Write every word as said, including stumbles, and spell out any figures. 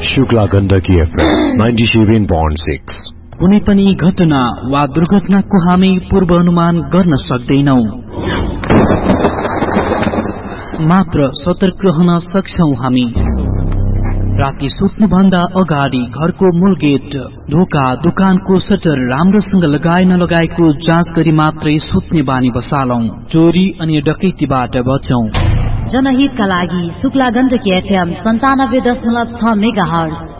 Shukla Gandaki FM ninety seven point six. कुनै पनि घटना वा दुर्घटनाको हामी पूर्व अनुमान गर्न सक्दैनौं, मात्र सतर्क रहन सक्छौं हामी। राति सुत्नुभन्दा अगाडि घरको मूल गेट, ढोका, दुकानको सटर राम्रोसँग लगाए नलगाएको जाँच गरी मात्रै सुत्ने बानी बसालौं। चोरी अनि डकैतीबाट बचौं। जनहितका लागि शुक्ला गण्डकी एफएम सन्तानब्बे दशमलव छ मेगा हर्ज।